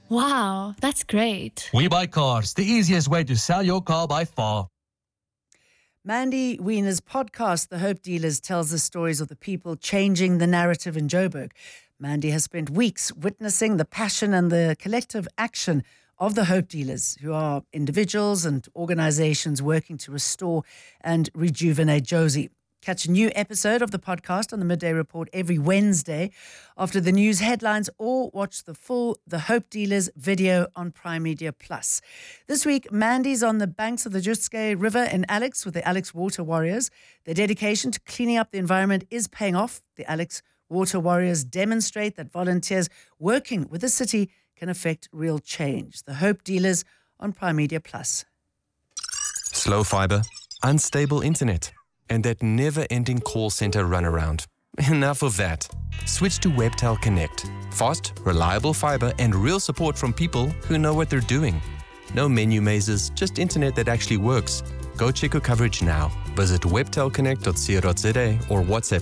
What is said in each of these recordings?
Wow, that's great. We Buy Cars, the easiest way to sell your car by far. Mandy Wiener's podcast, The Hope Dealers, tells the stories of the people changing the narrative in Joburg. Mandy has spent weeks witnessing the passion and the collective action of the Hope Dealers, who are individuals and organizations working to restore and rejuvenate Jozi. Catch a new episode of the podcast on the Midday Report every Wednesday after the news headlines, or watch the full The Hope Dealers video on Prime Media Plus. This week, Mandy's on the banks of the Jutske River in Alex with the Alex Water Warriors. Their dedication to cleaning up the environment is paying off. The Alex Water Warriors demonstrate that volunteers working with the city can affect real change. The Hope Dealers on Prime Media Plus. Slow fiber, unstable internet, and that never-ending call center runaround. Enough of that. Switch to Webtel Connect. Fast, reliable fiber and real support from people who know what they're doing. No menu mazes, just internet that actually works. Go check your coverage now. Visit webtelconnect.co.za or WhatsApp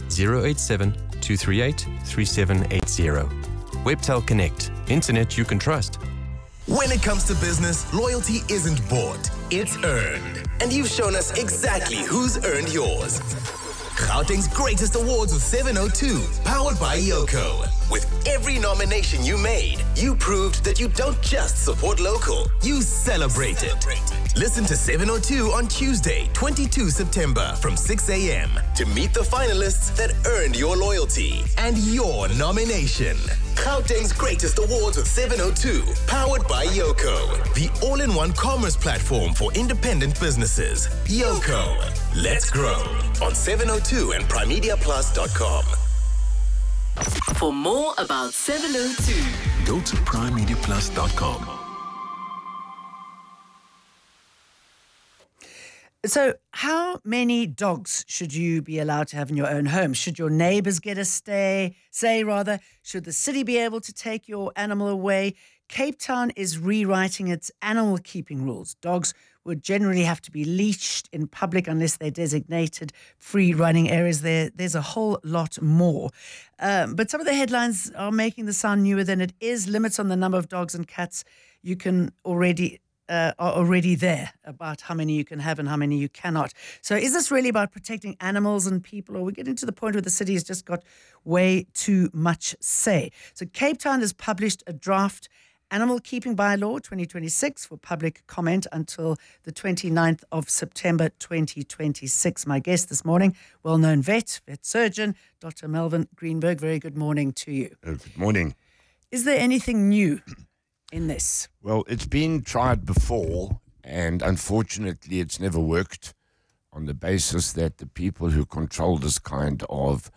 087-238-3780. Webtel Connect. Internet you can trust. When it comes to business, loyalty isn't bought, it's earned. And you've shown us exactly who's earned yours. Gauteng's greatest awards with 702, powered by Yoko. With every nomination you made, you proved that you don't just support local, you celebrate it. Listen to 702 on Tuesday, 22 September from 6 a.m. to meet the finalists that earned your loyalty and your nomination. Gauteng's greatest awards with 702, powered by Yoko, the all-in-one commerce platform for independent businesses. Yoko, let's grow on 702 and primemediaplus.com. For more about 702, go to primemediaplus.com. So, how many dogs should you be allowed to have in your own home? Should your neighbors get a say? Should the city be able to take your animal away? Cape Town is rewriting its animal keeping rules. Dogs would generally have to be leashed in public unless they're designated free running areas. There's a whole lot more. But some of the headlines are making the sound newer than it is. Limits on the number of dogs and cats you can are already there about how many you can have and how many you cannot. So is this really about protecting animals and people, or are we getting to the point where the city has just got way too much say? So Cape Town has published a draft Animal Keeping Bylaw 2026 for public comment until the 29th of September 2026. My guest this morning, well-known vet surgeon, Dr. Melvin Greenberg. Very good morning to you. Good morning. Is there anything new in this? Well, it's been tried before, and unfortunately it's never worked, on the basis that the people who control this kind of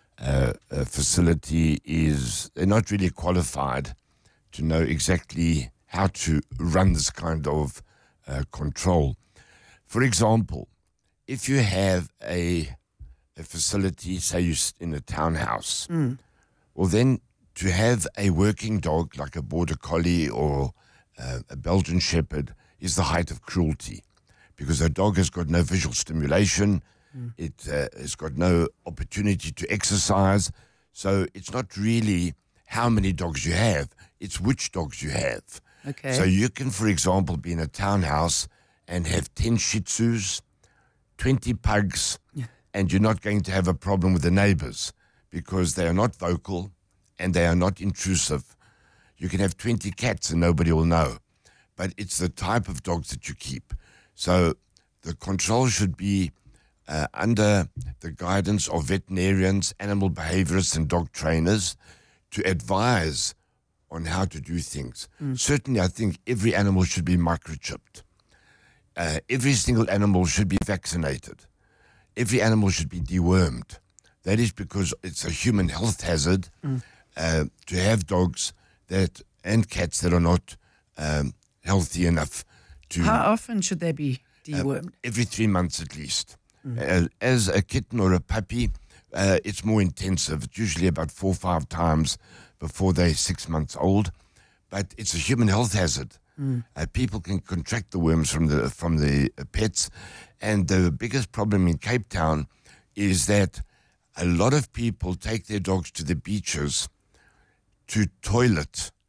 facility they're not really qualified to know exactly how to run this kind of control. For example, if you have a facility, say you're in a townhouse, well then to have a working dog like a border collie or a Belgian shepherd is the height of cruelty, because a dog has got no visual stimulation, it has got no opportunity to exercise, so it's not really how many dogs you have, it's which dogs you have. Okay. So you can, for example, be in a townhouse and have 10 Shih Tzus, 20 pugs, and you're not going to have a problem with the neighbors because they are not vocal and they are not intrusive. You can have 20 cats and nobody will know. But it's the type of dogs that you keep. So the control should be under the guidance of veterinarians, animal behaviorists and dog trainers to advise on how to do things. Certainly, I think every animal should be microchipped. Every single animal should be vaccinated. Every animal should be dewormed. That is because it's a human health hazard to have dogs and cats that are not healthy enough to... How often should they be dewormed? Every 3 months at least. As a kitten or a puppy, it's more intensive. It's usually about 4 or 5 times before they're 6 months old. But it's a human health hazard. People can contract the worms from the pets. And the biggest problem in Cape Town is that a lot of people take their dogs to the beaches to toilet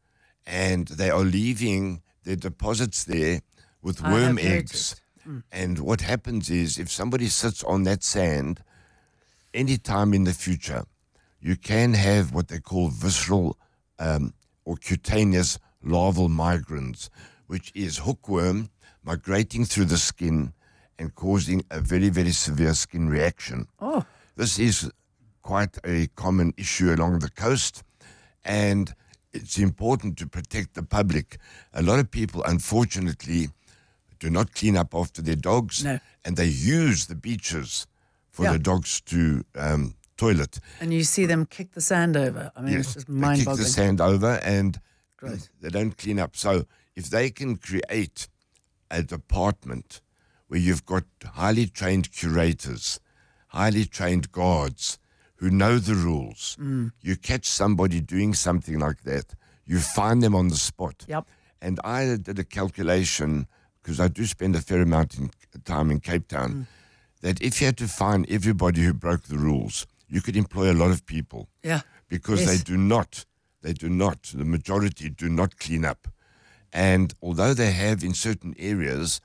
and they are leaving their deposits there with I worm have eggs. And what happens is, if somebody sits on that sand, any time in the future, you can have what they call visceral or cutaneous larval migrants, which is hookworm migrating through the skin and causing a very, very severe skin reaction. Oh. This is quite a common issue along the coast, and it's important to protect the public. A lot of people, unfortunately, do not clean up after their dogs, No. and they use the beaches for Yeah. the dogs to toilet. And you see them kick the sand over. I mean, it's just They kick the mind-boggling. sand over and Great. they don't clean up. So if they can create a department where you've got highly trained curators, highly trained guards who know the rules, you catch somebody doing something like that, you find them on the spot. Yep. And I did a calculation, because I do spend a fair amount of time in Cape Town, that if you had to find everybody who broke the rules, you could employ a lot of people. Yeah. Because Yes. they do not, the majority do not clean up. And although they have in certain areas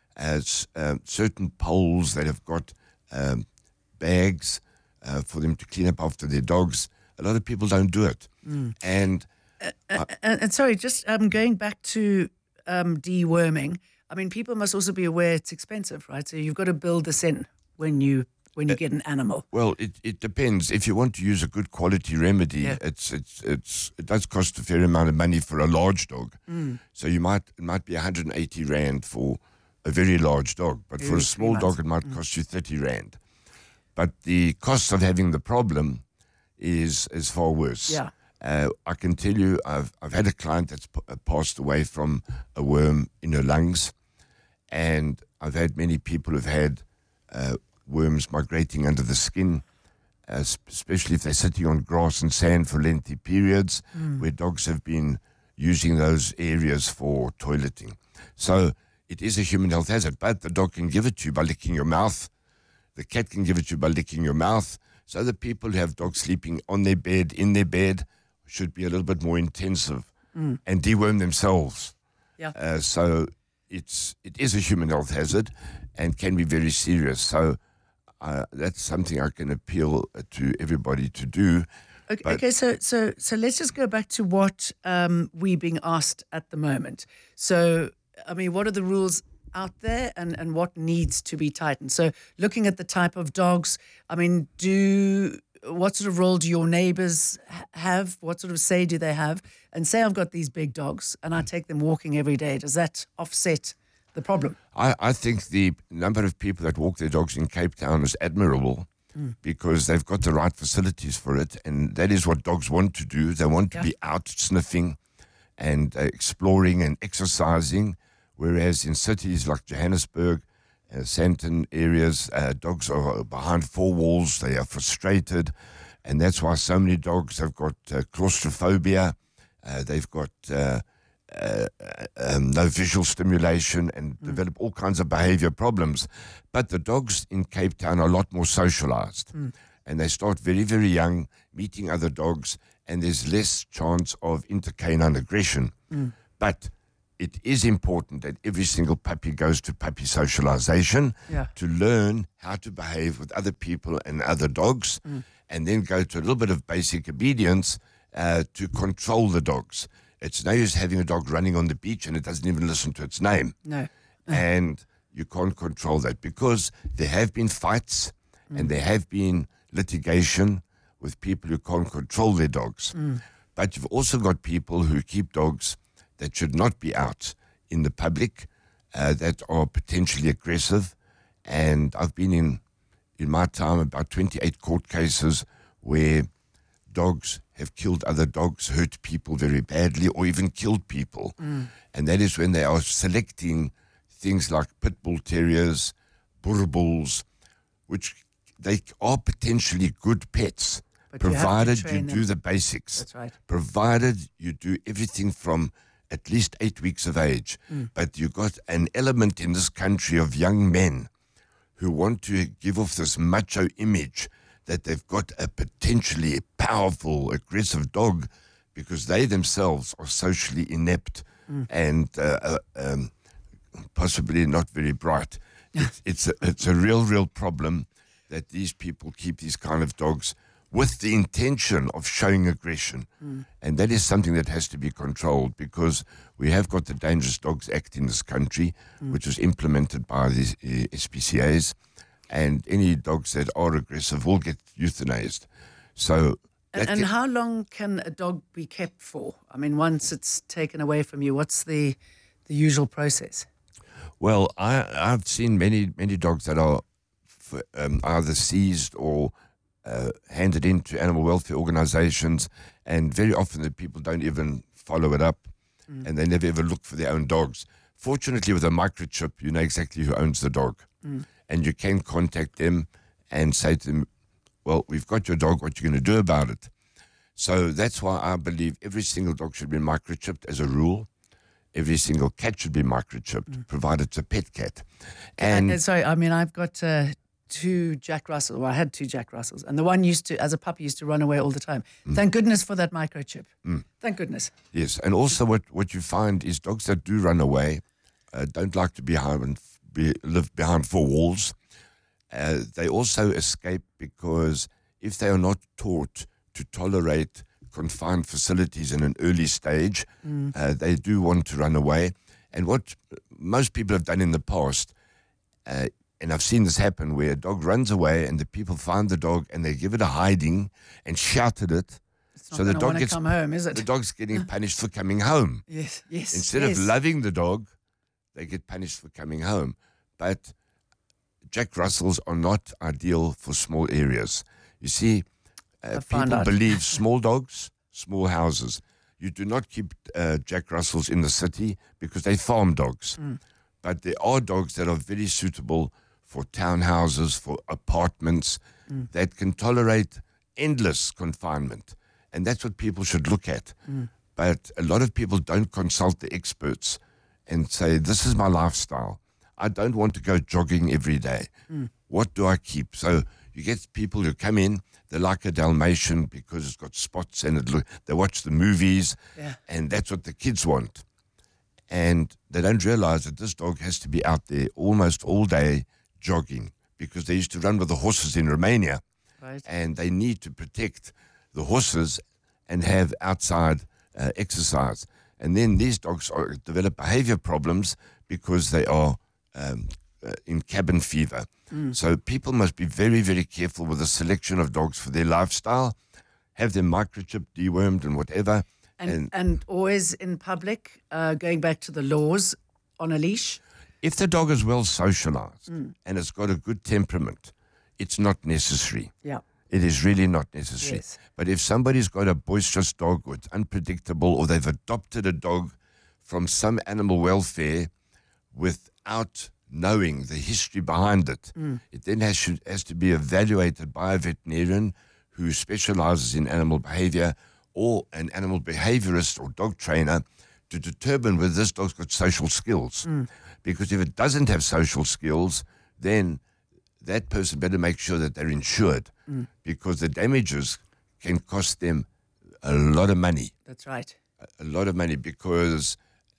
certain poles that have got bags for them to clean up after their dogs, a lot of people don't do it. And And sorry, just going back to deworming. I mean, people must also be aware it's expensive, right? So you've got to build this in when you get an animal. well, it depends. If you want to use a good quality remedy, Yeah. it does cost a fair amount of money for a large dog. So it might be 180 rand for a very large dog, but for a Every small 3 dog months. it might cost you 30 rand. But the cost of having the problem is far worse. Yeah. I can tell you, I've had a client that's passed away from a worm in her lungs, and I've had many people who've had worms migrating under the skin, especially if they're sitting on grass and sand for lengthy periods, where dogs have been using those areas for toileting. So it is a human health hazard, but the dog can give it to you by licking your mouth. The cat can give it to you by licking your mouth. So the people who have dogs sleeping on their bed, in their bed, should be a little bit more intensive and deworm themselves. Yeah. So it is a human health hazard and can be very serious. So that's something I can appeal to everybody to do. Okay, But- okay, so let's just go back to what we're being asked at the moment. So, I mean, what are the rules out there and what needs to be tightened? So, looking at the type of dogs, I mean, what sort of role do your neighbors have? What sort of say do they have? And say I've got these big dogs and I take them walking every day. Does that offset the problem? I think the number of people that walk their dogs in Cape Town is admirable because they've got the right facilities for it, and that is what dogs want to do. They want to be out sniffing and exploring and exercising, whereas in cities like Johannesburg, Sandton areas, dogs are behind four walls. They are frustrated, and that's why so many dogs have got claustrophobia. They've got no visual stimulation and develop all kinds of behavior problems. But the dogs in Cape Town are a lot more socialized, and they start very, very young, meeting other dogs, and there's less chance of intercanine aggression. But it is important that every single puppy goes to puppy socialization to learn how to behave with other people and other dogs, and then go to a little bit of basic obedience to control the dogs. It's no use having a dog running on the beach and it doesn't even listen to its name. No. And you can't control that because there have been fights and there have been litigation with people who can't control their dogs. But you've also got people who keep dogs that should not be out in the public, that are potentially aggressive. And I've been in my time about 28 court cases where dogs have killed other dogs, hurt people very badly, or even killed people. And that is when they are selecting things like pit bull terriers, boer bulls, which they are potentially good pets, But you have to provided you train do them. the basics. That's right. Provided you do everything from at least 8 weeks of age. But you've got an element in this country of young men who want to give off this macho image that they've got a potentially powerful, aggressive dog, because they themselves are socially inept and possibly not very bright. It's a real problem that these people keep these kind of dogs with the intention of showing aggression. And that is something that has to be controlled, because we have got the Dangerous Dogs Act in this country, which was implemented by the SPCAs, and any dogs that are aggressive will get euthanized. So, And how long can a dog be kept for? I mean, once it's taken away from you, what's the usual process? well, I've seen many dogs that are either seized or handed into animal welfare organizations, and very often the people don't even follow it up, and they never ever look for their own dogs. Fortunately, with a microchip, you know exactly who owns the dog, and you can contact them and say to them, well, we've got your dog, what are you going to do about it? So that's why I believe every single dog should be microchipped as a rule. Every single cat should be microchipped, provided it's a pet cat. And Sorry, I mean, I've got two Jack Russells. Well, I had two Jack Russells, and the one as a puppy, used to run away all the time. Thank goodness for that microchip. Thank goodness. yes, and also what you find is dogs that do run away don't like to live behind four walls. They also escape because if they are not taught to tolerate confined facilities in an early stage, they do want to run away. And what most people have done in the past, and I've seen this happen, where a dog runs away and the people find the dog and they give it a hiding and shout at it. It's not going to come home, is it? The dog's getting punished for coming home. Yes. Instead of loving the dog, they get punished for coming home. But Jack Russells are not ideal for small areas. You see, people believe small dogs, small houses. You do not keep Jack Russells in the city because they're farm dogs. But there are dogs that are very suitable for townhouses, for apartments, that can tolerate endless confinement. And that's what people should look at. But a lot of people don't consult the experts and say, this is my lifestyle. I don't want to go jogging every day. What do I keep? So you get people who come in, they like a Dalmatian because it's got spots and they watch the movies, and that's what the kids want. And they don't realize that this dog has to be out there almost all day jogging, because they used to run with the horses in Romania. Right. And they need to protect the horses and have outside exercise. And then these dogs develop behavior problems because they are in cabin fever. So people must be very, very careful with the selection of dogs for their lifestyle, have them microchipped, dewormed and whatever. And always in public, going back to the laws, on a leash. If the dog is well socialized and it's got a good temperament, it's not necessary. Yeah. It is really not necessary. Yes. But if somebody's got a boisterous dog or it's unpredictable, or they've adopted a dog from some animal welfare without knowing the history behind it, it then has to be evaluated by a veterinarian who specializes in animal behavior, or an animal behaviorist or dog trainer, to determine whether this dog's got social skills. Because if it doesn't have social skills, then that person better make sure that they're insured, because the damages can cost them a lot of money. That's right. A lot of money, because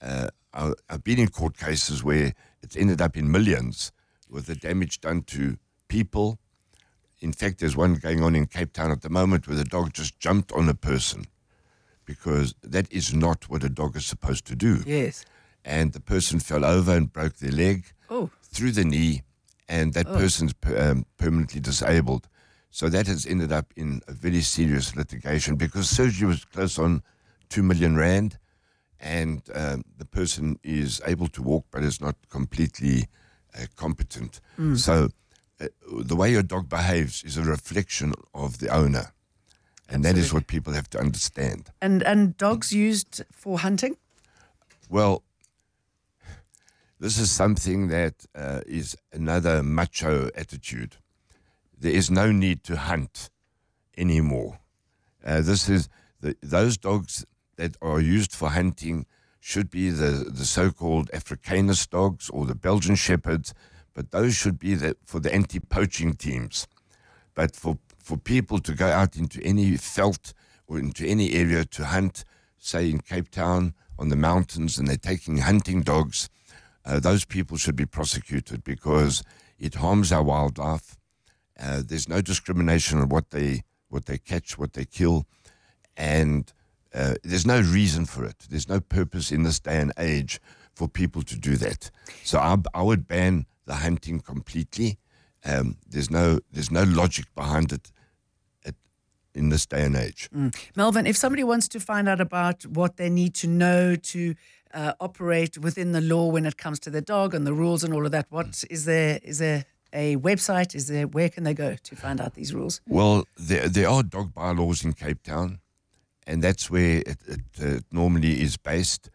I've been in court cases where it's ended up in millions with the damage done to people. In fact, there's one going on in Cape Town at the moment where the dog just jumped on a person, because that is not what a dog is supposed to do. Yes. And the person fell over and broke their leg through the knee, and that person's permanently disabled. So that has ended up in a very serious litigation, because surgery was close on 2 million rand, and the person is able to walk but is not completely competent. So the way your dog behaves is a reflection of the owner. And that is what people have to understand. And dogs used for hunting? Well, this is something that is another macho attitude. There is no need to hunt anymore. Those dogs that are used for hunting should be the so-called Africanus dogs or the Belgian Shepherds, but those should be for the anti-poaching teams. But for people to go out into any veld or into any area to hunt, say in Cape Town on the mountains, and they're taking hunting dogs, those people should be prosecuted because it harms our wildlife. There's no discrimination on what they catch, what they kill, and there's no reason for it. There's no purpose in this day and age for people to do that. So I would ban the hunting completely. There's no logic behind it in this day and age. Melvin, if somebody wants to find out about what they need to know to operate within the law when it comes to their dog and the rules and all of that, what is there a website? Where can they go to find out these rules? Well, there are dog bylaws in Cape Town, and that's where it normally is based.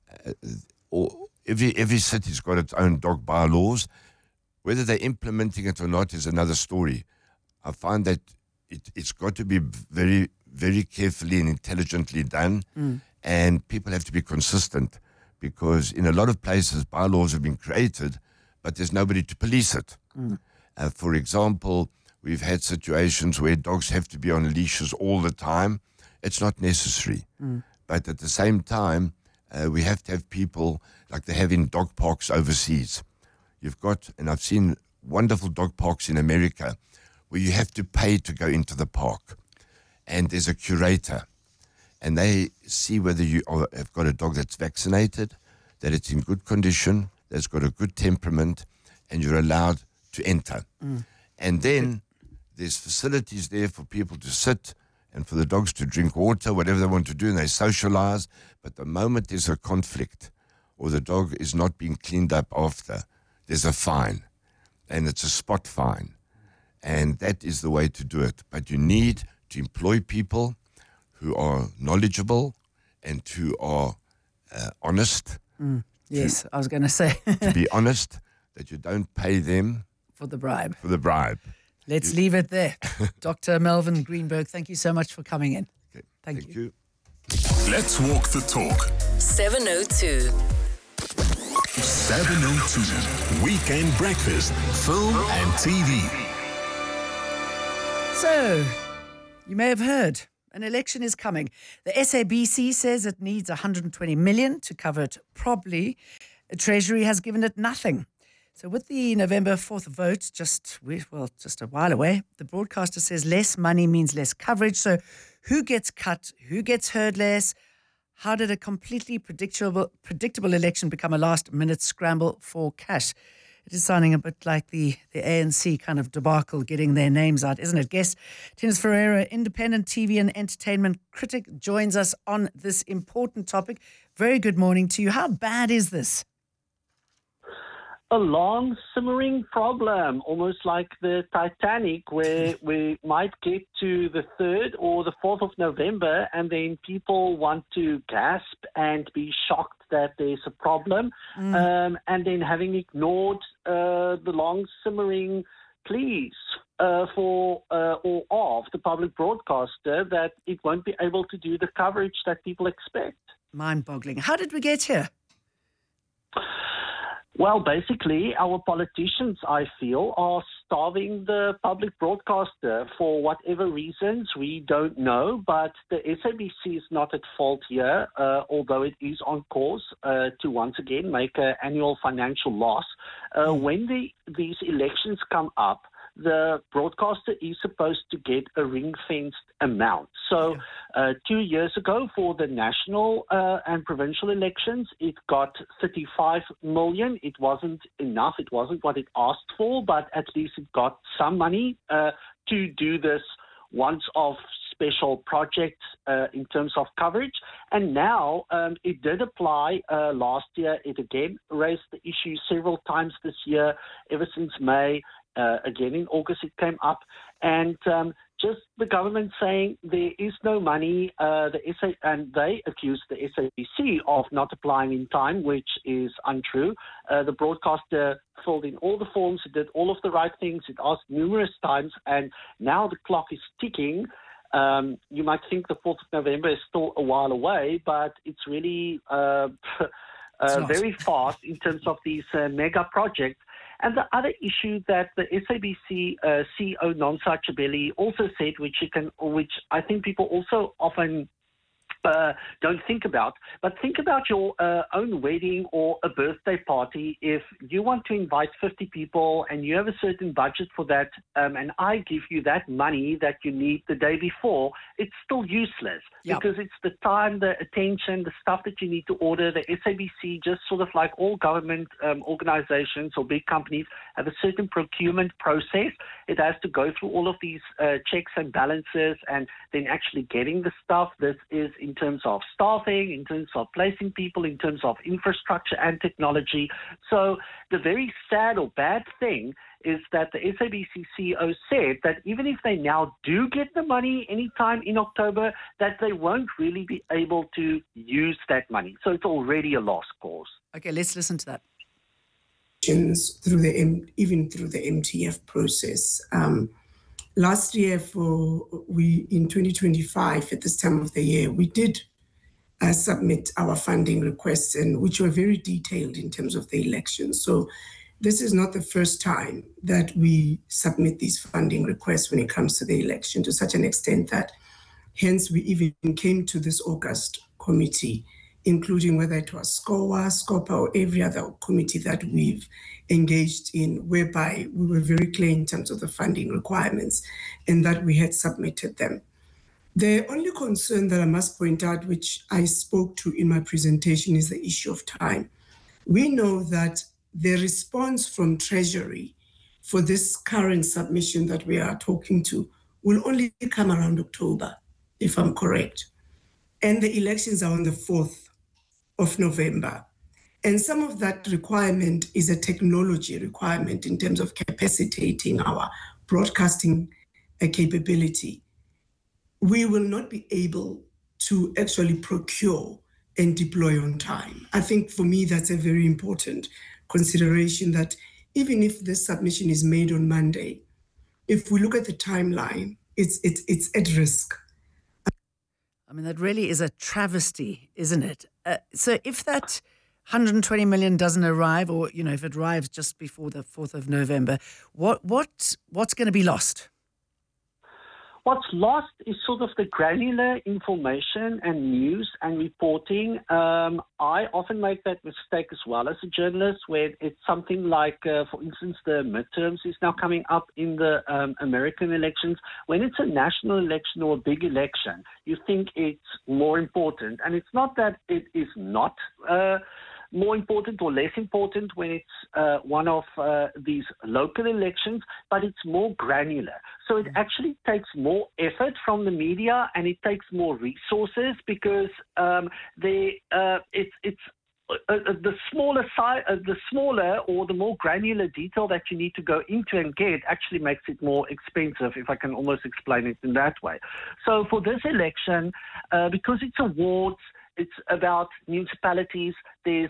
Or every city's got its own dog bylaws. Whether they're implementing it or not is another story. I find that it's got to be very, very carefully and intelligently done, and people have to be consistent because in a lot of places bylaws have been created, but there's nobody to police it. For example, we've had situations where dogs have to be on leashes all the time. It's not necessary. But at the same time, we have to have people like they have in dog parks overseas. You've got, and I've seen wonderful dog parks in America where you have to pay to go into the park. And there's a curator. And they see whether you have got a dog that's vaccinated, that it's in good condition, that's got a good temperament, and you're allowed to enter. And then there's facilities there for people to sit and for the dogs to drink water, whatever they want to do, and they socialize. But the moment there's a conflict or the dog is not being cleaned up after, there's a fine, and it's a spot fine. And that is the way to do it. But you need to employ people who are knowledgeable and who are honest. Yes, I was going to say. To be honest, that you don't pay them For the bribe. for the bribe. Let's leave it there. Dr. Melvin Greenberg, thank you so much for coming in. Okay. Thank you. Let's walk the talk. 702. 702. Weekend breakfast, film and TV. So, you may have heard, an election is coming. The SABC says it needs 120 million to cover it properly. The Treasury has given it nothing. So with the November 4th vote, just a while away, the broadcaster says less money means less coverage. So who gets cut? Who gets heard less? How did a completely predictable election become a last-minute scramble for cash? It is sounding a bit like the ANC kind of debacle getting their names out, isn't it? Guest Tinus Ferreira, independent TV and entertainment critic, joins us on this important topic. Very good morning to you. How bad is this? A long simmering problem, almost like the Titanic, where we might get to the 3rd or the 4th of November and then people want to gasp and be shocked that there's a problem, and then having ignored the long simmering pleas for or of the public broadcaster that it won't be able to do the coverage that people expect. Mind-boggling. How did we get here? Well, basically, our politicians, I feel, are starving the public broadcaster for whatever reasons we don't know. But the SABC is not at fault here, although it is on course to once again make an annual financial loss. When these elections come up, the broadcaster is supposed to get a ring-fenced amount. So 2 years ago for the national and provincial elections, it got 35 million. It wasn't enough. It wasn't what it asked for, but at least it got some money to do this once-off special project in terms of coverage. And now it did apply last year. It again raised the issue several times this year, ever since May. Again in August it came up, and just the government saying there is no money. And they accused the SABC of not applying in time, which is untrue. The broadcaster filled in all the forms, it did all of the right things, it asked numerous times, and now the clock is ticking. You might think the 4th of November is still a while away, but it's really very fast in terms of these mega projects. And the other issue that the SABC CEO Nonsa Chabeli also said, which I think people also often don't think about, but think about your own wedding or a birthday party. If you want to invite 50 people and you have a certain budget for that, and I give you that money that you need the day before, it's still useless because it's the time, the attention, the stuff that you need to order. The SABC, just sort of like all government organizations or big companies, have a certain procurement process. It has to go through all of these checks and balances and then actually getting the stuff. This is in terms of staffing, in terms of placing people, in terms of infrastructure and technology. So the very sad or bad thing is that the SABC CEO said that even if they now do get the money anytime in October, that they won't really be able to use that money. So it's already a lost cause. Okay, let's listen to that. Through even through the MTF process. Last year, in 2025, at this time of the year, we did submit our funding requests, and which were very detailed in terms of the elections. So this is not the first time that we submit these funding requests when it comes to the election, to such an extent that hence we even came to this August committee, including whether it was SCOPA, or every other committee that we've engaged in, whereby we were very clear in terms of the funding requirements and that we had submitted them. The only concern that I must point out, which I spoke to in my presentation, is the issue of time. We know that the response from Treasury for this current submission that we are talking to will only come around October, if I'm correct. And the elections are on the 4th of November. And some of that requirement is a technology requirement in terms of capacitating our broadcasting capability. We will not be able to actually procure and deploy on time. I think for me, that's a very important consideration, that even if this submission is made on Monday, if we look at the timeline, it's at risk. I mean, that really is a travesty, isn't it? So if that 120 million doesn't arrive, or, you know, if it arrives just before the 4th of November, what's going to be lost? What's lost is sort of the granular information and news and reporting. I often make that mistake as well as a journalist, where it's something like, for instance, the midterms is now coming up in the American elections. When it's a national election or a big election, you think it's more important. And it's not that it is not more important or less important when it's one of these local elections, but it's more granular. So it actually takes more effort from the media, and it takes more resources, because the smaller or the more granular detail that you need to go into and get actually makes it more expensive, if I can almost explain it in that way. So for this election, because it's awards, it's about municipalities, there's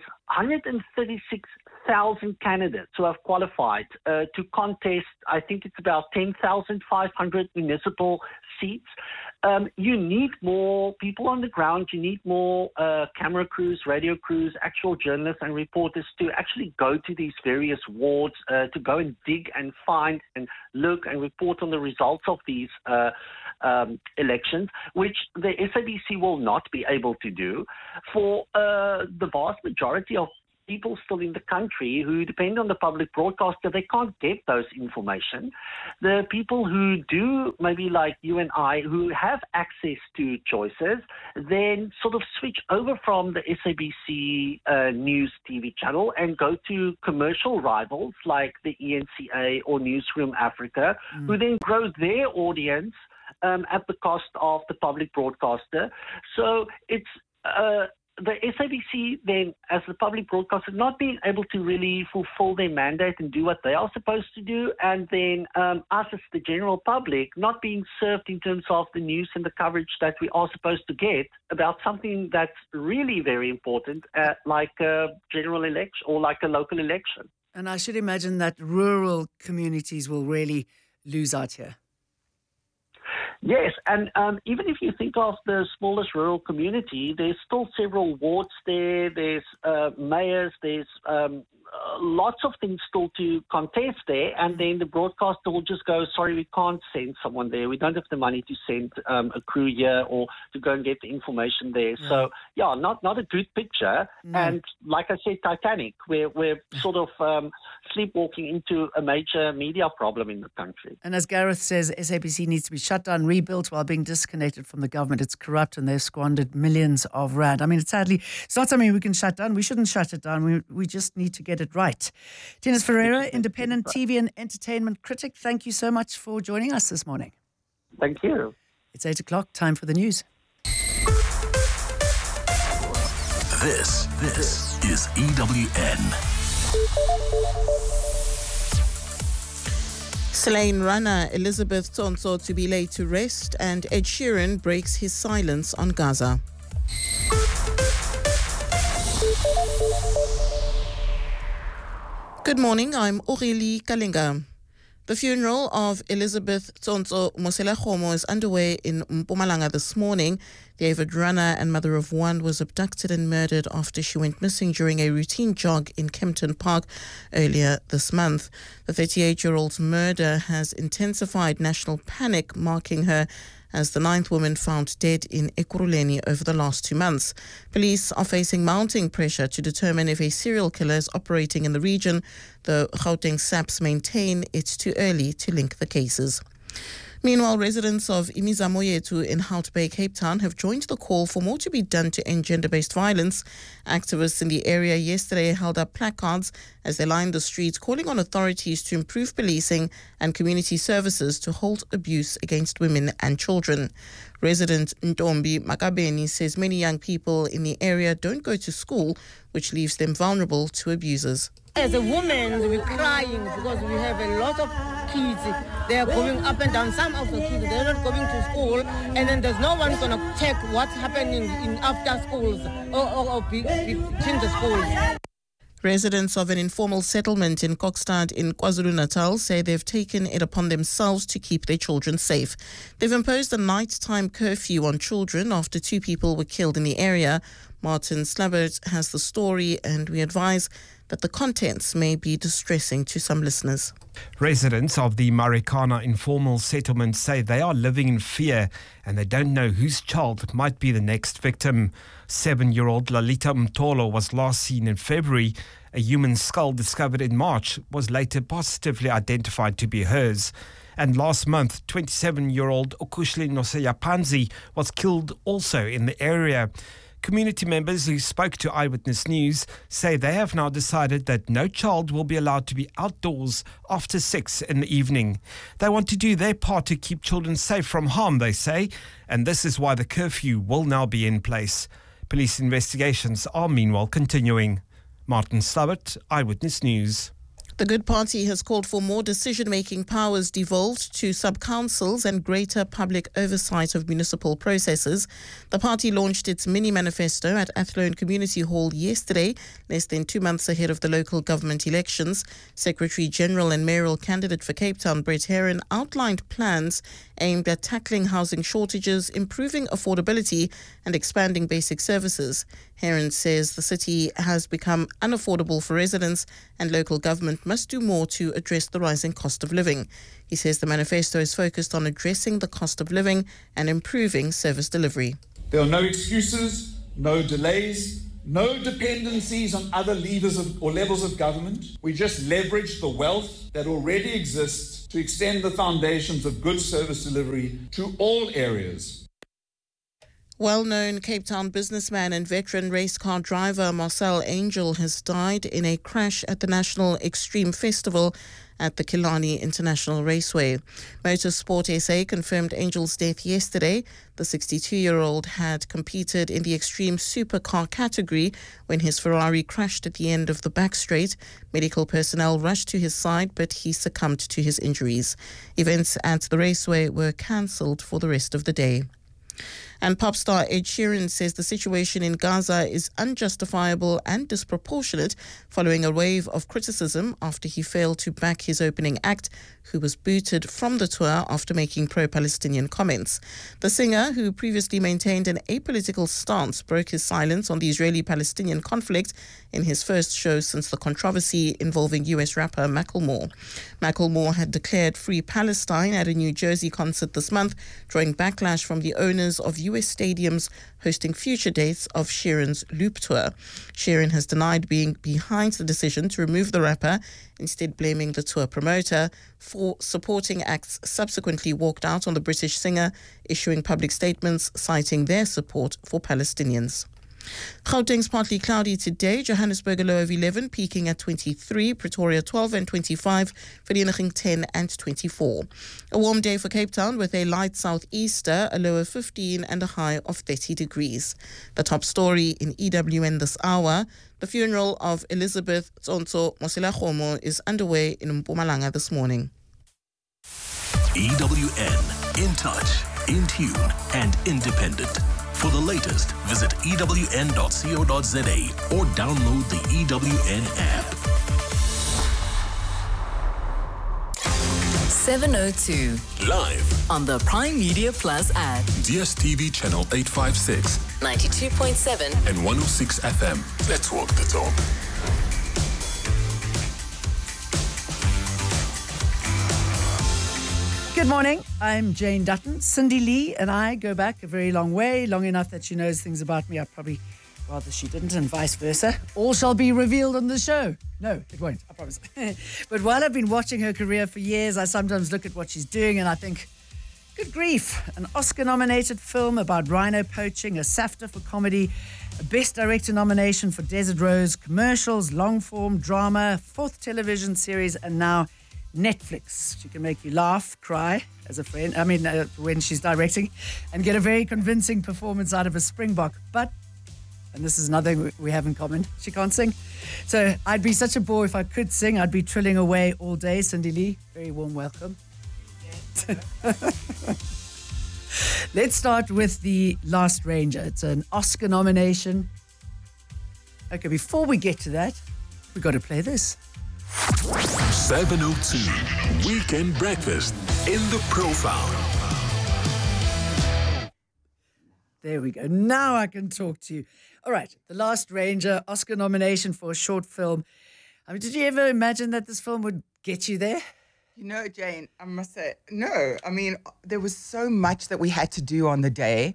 136,000 candidates who have qualified to contest. I think it's about 10,500 municipal seats. You need more people on the ground. You need more camera crews, radio crews, actual journalists and reporters to actually go to these various wards, to go and dig and find and look and report on the results of these elections, which the SABC will not be able to do. For the vast majority of people still in the country who depend on the public broadcaster, they can't get those information. The people who do, maybe like you and I, who have access to choices, then sort of switch over from the SABC News TV channel and go to commercial rivals like the ENCA or Newsroom Africa, who then grow their audience at the cost of the public broadcaster. So it's the SABC then, as the public broadcaster, not being able to really fulfill their mandate and do what they are supposed to do, and then us as the general public not being served in terms of the news and the coverage that we are supposed to get about something that's really very important, like a general election or like a local election. And I should imagine that rural communities will really lose out here. Yes, and even if you think of the smallest rural community, there's still several wards there, there's mayors, there's lots of things still to contest there, and then the broadcaster will just go, sorry, we can't send someone there. We don't have the money to send a crew here or to go and get the information there. Yeah. So, yeah, not a good picture. No. And like I said, Titanic, we're sort of sleepwalking into a major media problem in the country. And as Gareth says, SABC needs to be shut down, rebuilt while being disconnected from the government. It's corrupt and they've squandered millions of rand. I mean, sadly, it's not something we can shut down. We shouldn't shut it down. We just need to get it right. Tinus Ferreira, independent TV and entertainment critic, thank you so much for joining us this morning. Thank you. It's 8 o'clock, time for the news. This is EWN. Slain runner Elizabeth Tsonso to be laid to rest, and Ed Sheeran breaks his silence on Gaza. Good morning, I'm Aurélie Kalinga. The funeral of Elizabeth Tsonso Mosela-Khomo is underway in Mpumalanga this morning. The avid runner and mother of one was abducted and murdered after she went missing during a routine jog in Kempton Park earlier this month. The 38-year-old's murder has intensified national panic, marking her as the 9th woman found dead in Ekurhuleni over the last 2 months. Police are facing mounting pressure to determine if a serial killer is operating in the region, though Gauteng SAPS maintain it's too early to link the cases. Meanwhile, residents of Imizamo Yethu in Hout Bay, Cape Town have joined the call for more to be done to end gender-based violence. Activists in the area yesterday held up placards as they lined the streets, calling on authorities to improve policing and community services to halt abuse against women and children. Resident Ntombi Makabeni says many young people in the area don't go to school, which leaves them vulnerable to abusers. As a woman, we're crying because we have a lot of kids. They are going up and down. Some of the kids, they're not going to school, and then there's no one going to check what's happening in after schools or between the schools. Residents of an informal settlement in Kokstad in KwaZulu-Natal say they've taken it upon themselves to keep their children safe. They've imposed a nighttime curfew on children after 2 people were killed in the area. Martin Slabbert has the story, and we advise that the contents may be distressing to some listeners. Residents of the Marikana informal settlement say they are living in fear and they don't know whose child might be the next victim. 7-year-old Lalita Mtolo was last seen in February. A human skull discovered in March was later positively identified to be hers. And last month, 27-year-old Okushli Noseyapanzi was killed also in the area. Community members who spoke to Eyewitness News say they have now decided that no child will be allowed to be outdoors after 6 in the evening. They want to do their part to keep children safe from harm, they say, and this is why the curfew will now be in place. Police investigations are meanwhile continuing. Martin Slabbert, Eyewitness News. The Good Party has called for more decision-making powers devolved to sub-councils and greater public oversight of municipal processes. The party launched its mini-manifesto at Athlone Community Hall yesterday, less than 2 months ahead of the local government elections. Secretary-General and mayoral candidate for Cape Town, Brett Heron, outlined plans aimed at tackling housing shortages, improving affordability and expanding basic services. Heron says the city has become unaffordable for residents and local government must do more to address the rising cost of living. He says the manifesto is focused on addressing the cost of living and improving service delivery. There are no excuses, no delays, no dependencies on other levers or levels of government. We just leverage the wealth that already exists to extend the foundations of good service delivery to all areas. Well-known Cape Town businessman and veteran race car driver Marcel Angel has died in a crash at the National Extreme Festival at the Killarney International Raceway. Motorsport SA confirmed Angel's death yesterday. The 62-year-old had competed in the extreme supercar category when his Ferrari crashed at the end of the back straight. Medical personnel rushed to his side, but he succumbed to his injuries. Events at the raceway were cancelled for the rest of the day. And pop star Ed Sheeran says the situation in Gaza is unjustifiable and disproportionate following a wave of criticism after he failed to back his opening act, who was booted from the tour after making pro-Palestinian comments. The singer, who previously maintained an apolitical stance, broke his silence on the Israeli-Palestinian conflict in his first show since the controversy involving US rapper Macklemore. Macklemore had declared Free Palestine at a New Jersey concert this month, drawing backlash from the owners of US stadiums hosting future dates of Sheeran's Loop Tour. Sheeran has denied being behind the decision to remove the rapper, instead blaming the tour promoter. For supporting acts subsequently walked out on the British singer, issuing public statements citing their support for Palestinians. Gauteng's partly cloudy today. Johannesburg a low of 11, peaking at 23. Pretoria 12 and 25. Vereeniging 10 and 24. A warm day for Cape Town with a light southeaster, a low of 15 and a high of 30 degrees. The top story in EWN this hour: the funeral of Elizabeth Tsonso Moselakgomo is underway in Mpumalanga this morning. EWN, in touch, in tune, and independent. For the latest, visit ewn.co.za or download the EWN app. 702. Live on the Prime Media Plus app. DSTV channel 856, 92.7 and 106 FM. Let's walk the talk. Good morning, I'm Jane Dutton. Cindy Lee and I go back a very long way, long enough that she knows things about me I probably rather she didn't, and vice versa. All shall be revealed on the show. No, it won't, I promise. But while I've been watching her career for years, I sometimes look at what she's doing and I think, good grief, an Oscar-nominated film about rhino poaching, a SAFTA for comedy, a Best Director nomination for Desert Rose, commercials, long-form drama, 4th television series, and now Netflix. She can make you laugh, cry as a friend. When she's directing, and get a very convincing performance out of a Springbok. But, and this is another we have in common, she can't sing. So I'd be such a bore if I could sing. I'd be trilling away all day. Cindy Lee, very warm welcome. Let's start with The Last Ranger. It's an Oscar nomination. Okay, before we get to that, we've got to play this. 702 Weekend Breakfast in the Profile. There we go. Now I can talk to you. All right. The Last Ranger, Oscar nomination for a short film. I mean, did you ever imagine that this film would get you there? You know, Jane, I must say, no. I mean, there was so much that we had to do on the day.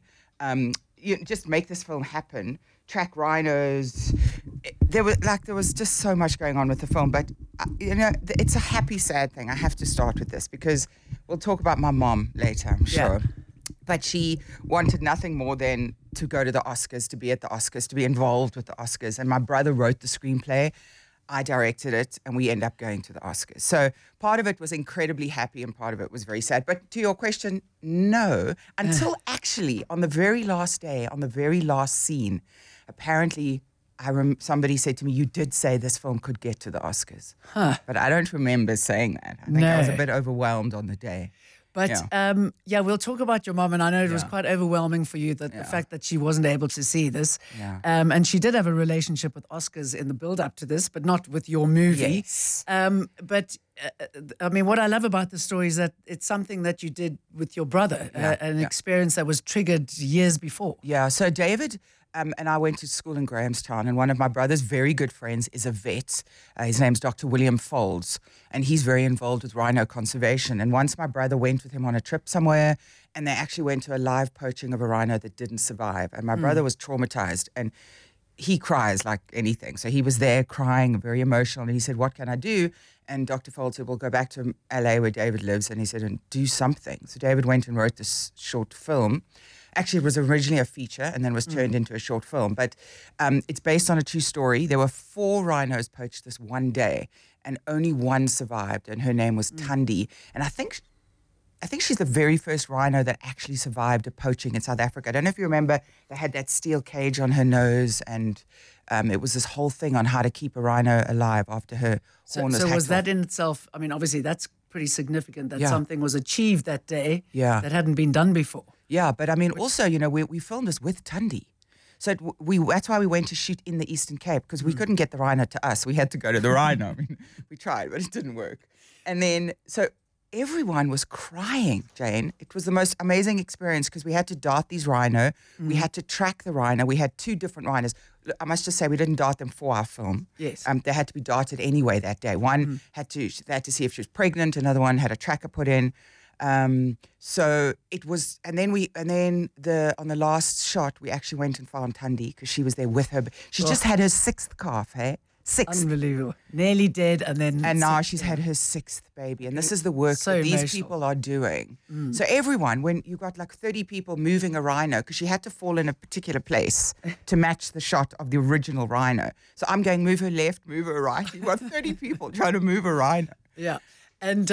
Just make this film happen. Track rhinos. There was just so much going on with the film. But, it's a happy, sad thing. I have to start with this because we'll talk about my mom later, I'm sure. But she wanted nothing more than to go to the Oscars, to be at the Oscars, to be involved with the Oscars. And my brother wrote the screenplay. I directed it, and we end up going to the Oscars. So part of it was incredibly happy, and part of it was very sad. But to your question, no. Until actually on the very last day, on the very last scene, apparently somebody said to me, you did say this film could get to the Oscars. Huh. But I don't remember saying that. I think I was a bit overwhelmed on the day. But, we'll talk about your mom, and I know it was quite overwhelming for you, the fact that she wasn't able to see this. Yeah. And she did have a relationship with Oscars in the build-up to this, but not with your movie. Yes. But what I love about the story is that it's something that you did with your brother, an experience that was triggered years before. Yeah, so David and I went to school in Grahamstown, and one of my brother's very good friends is a vet. His name's Dr. William Folds, and he's very involved with rhino conservation. And once my brother went with him on a trip somewhere, and they actually went to a live poaching of a rhino that didn't survive. And my brother was traumatized, and he cries like anything. So he was there crying, very emotional, and he said, what can I do? And Dr. Folds said, well, go back to LA where David lives. And he said, and do something. So David went and wrote this short film. Actually, it was originally a feature and then was turned into a short film. But it's based on a true story. There were 4 rhinos poached this one day, and only one survived, and her name was Tundi. And I think she's the very first rhino that actually survived a poaching in South Africa. I don't know if you remember, they had that steel cage on her nose, and it was this whole thing on how to keep a rhino alive after her horn was hacked was that off. in itself, obviously that's pretty significant that something was achieved that day that hadn't been done before. Yeah, but I mean, also, you know, we filmed this with Tundi. So that's why we went to shoot in the Eastern Cape, because we couldn't get the rhino to us. We had to go to the rhino. I mean, we tried, but it didn't work. And then, so everyone was crying, Jane. It was the most amazing experience because we had to dart these rhino. We had to track the rhino. We had 2 different rhinos. I must just say, we didn't dart them for our film. Yes. They had to be darted anyway that day. One they had to see if she was pregnant. Another one had a tracker put in. So it was, and then on the last shot, we actually went and found Tundi because she was there with her. She just had her 6th calf, hey? 6th. Unbelievable. Nearly dead, and now she's had her 6th baby. And this is the work that these people are doing. So everyone, when you got like 30 people moving a rhino, because she had to fall in a particular place to match the shot of the original rhino. So I'm going, move her left, move her right. You've got 30 people trying to move a rhino. Yeah. And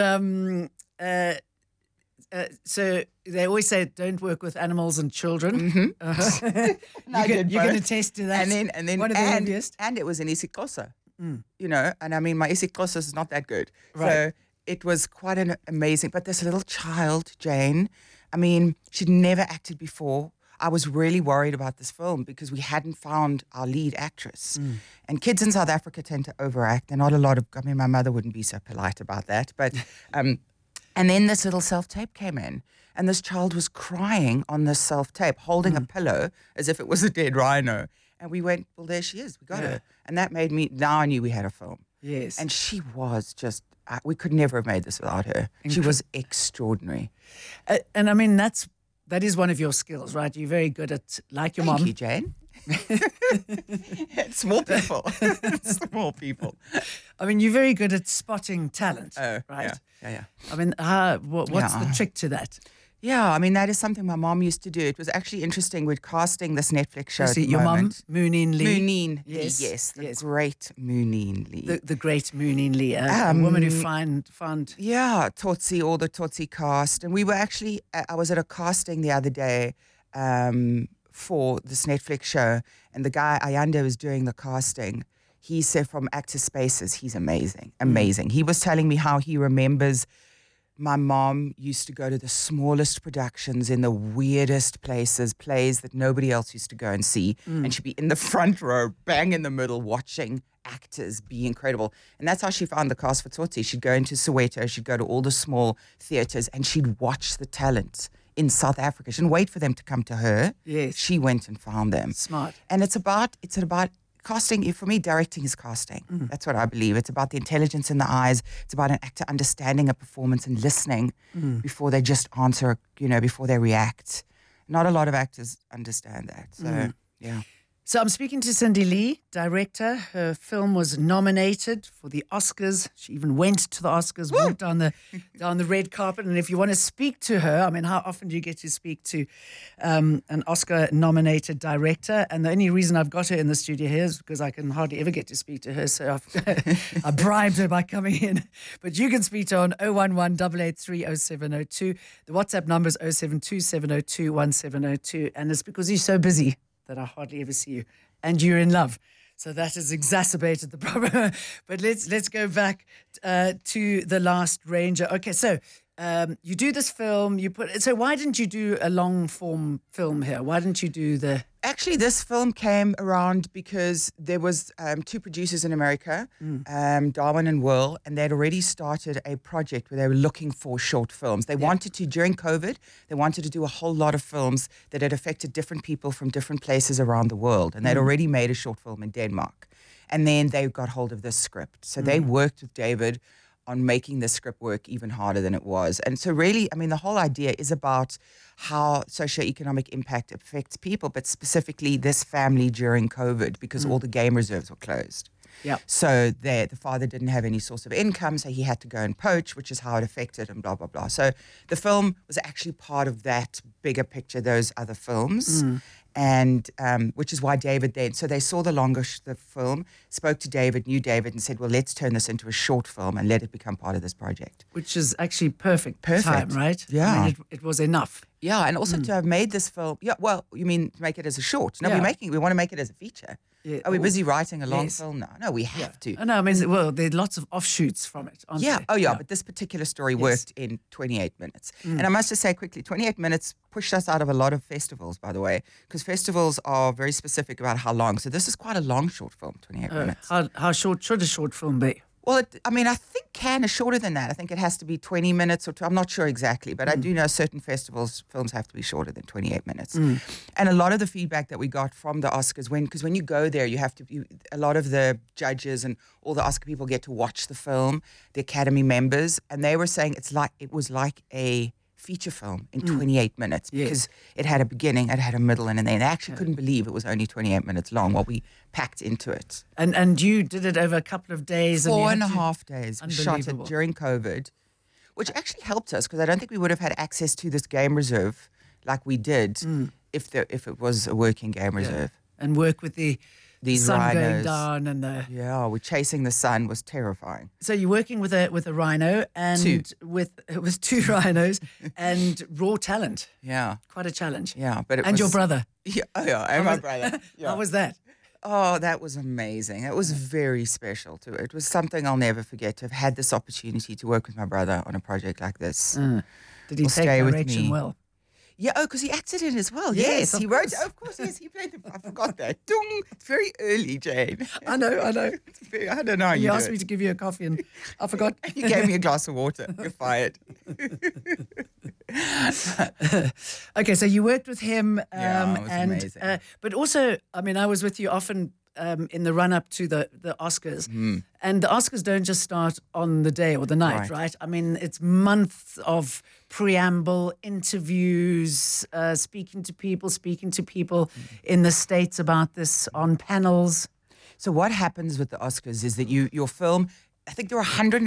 so they always say don't work with animals and children. You're going to test to that. And then one of the earliest. And it was in isiXhosa, you know. And I mean, my isiXhosa is not that good, Right. so it was quite an amazing. But this little child, Jane, I mean, she'd never acted before. I was really worried about this film because we hadn't found our lead actress. And kids in South Africa tend to overact. They're not a lot of. I mean, my mother wouldn't be so polite about that, but. And then this little self-tape came in, and this child was crying on this self-tape, holding a pillow as if it was a dead rhino. And we went, well, there she is. We got her. And that made me, now I knew we had a film. Yes. And she was just, we could never have made this without her. She was extraordinary. And I mean, that is one of your skills, right? You're very good at, like your mom. Thank you, Jane. Small people. Small people. I mean, you're very good at spotting talent, right? Yeah. I mean, what's the trick to that? Yeah, I mean, that is something my mom used to do. It was actually interesting. We're casting this Netflix show at the your moment. mom, Mooneen Lee. Mooneen Lee, yes. The great Mooneen Lee. The great Mooneen Lee, a woman who found... Yeah, Totsi, all the Totsi cast. And we were actually, I was at a casting the other day for this Netflix show, and the guy, Ayanda, was doing the casting. He said from Actor Spaces, he's amazing. He was telling me how he remembers my mom used to go to the smallest productions in the weirdest plays that nobody else used to go and see. And she'd be in the front row, bang in the middle, watching actors be incredible. And that's how she found the cast for Totsi. She'd go into Soweto, she'd go to all the small theaters, and she'd watch the talent in South Africa. She didn't wait for them to come to her. Yes. She went and found them. Smart. And it's about casting. For me, directing is casting. That's what I believe. It's about the intelligence in the eyes. It's about an actor understanding a performance and listening before they just answer, before they react. Not a lot of actors understand that. So, yeah. So I'm speaking to Cindy Lee, director. Her film was nominated for the Oscars. She even went to the Oscars, walked down the red carpet. And if you want to speak to her, I mean, how often do you get to speak to an Oscar-nominated director? And the only reason I've got her in the studio here is because I can hardly ever get to speak to her. So I bribed her by coming in. But you can speak to her on 011-883-0702. The WhatsApp number is 072-702-1702. And it's because you're so busy that I hardly ever see you, and you're in love. So that has exacerbated the problem. But let's go back to The Last Ranger. Okay, so you do this film. So why didn't you do a long form film here? Why didn't you do the? Actually, this film came around because there was 2 producers in America, Darwin and Will, and they'd already started a project where they were looking for short films. They wanted to, during COVID, they wanted to do a whole lot of films that had affected different people from different places around the world. And they'd already made a short film in Denmark. And then they got hold of this script. So they worked with David on making the script work even harder than it was. And so really, I mean, the whole idea is about how socioeconomic impact affects people, but specifically this family during COVID, because all the game reserves were closed. Yeah. So the father didn't have any source of income, so he had to go and poach, which is how it affected and blah, blah, blah. So the film was actually part of that bigger picture, those other films. And which is why David then, so they saw the film, spoke to David, knew David, and said, well, let's turn this into a short film and let it become part of this project. Which is actually perfect time, right? Yeah. I mean, it was enough. Yeah, and also to have made this film. Yeah, well, you mean to make it as a short? No, Yeah. we want to make it as a feature. Yeah. Are we Ooh. busy writing a long Yes. film now? No, we have to. Oh, no, I mean, well, there are lots of offshoots from it, aren't Yeah. there? Oh, yeah. But this particular story worked in 28 minutes. And I must just say quickly, 28 minutes pushed us out of a lot of festivals, by the way, because festivals are very specific about how long. So this is quite a long short film, 28 minutes. How short should a short film be? Well, I think Cannes is shorter than that. I think it has to be 20 minutes or two. I'm not sure exactly, but I do know certain festivals, films have to be shorter than 28 minutes. And a lot of the feedback that we got from the Oscars, because when you go there, a lot of the judges and all the Oscar people get to watch the film, the Academy members, and they were saying it was like a feature film in 28 minutes because it had a beginning, it had a middle, and an end. They actually couldn't believe it was only 28 minutes long, what we packed into it. And you did it over a couple of days. 4.5 days. We shot it Unbelievable. during COVID, which actually helped us because I don't think we would have had access to this game reserve like we did if it was a working game reserve. And work with These sun going rhinos. down and the. Yeah, we're chasing the sun was terrifying. So you're working with a rhino and with two rhinos and raw talent. Yeah. Quite a challenge. Yeah, but it and was, your brother. Yeah, and my brother. Yeah. How was that? Oh, that was amazing. It was very special too. It was something I'll never forget to have had this opportunity to work with my brother on a project like this. Did he Will take stay with direction me. well? Yeah, because he acted in it as well. Yes, Yes, of he wrote. course. Of course, yes, he played. I forgot that. Dung. It's very early, Jane. I know. I don't know. How You you asked do me it. to give you a coffee and I forgot. You gave me a glass of water. You're fired. Okay, so you worked with him. Yeah, it was and, amazing. but also, I mean, I was with you often in the run-up to the Oscars. And the Oscars don't just start on the day or the night, right? I mean, it's months of preamble, interviews, speaking to people in the States about this on panels. So what happens with the Oscars is that your film, I think there were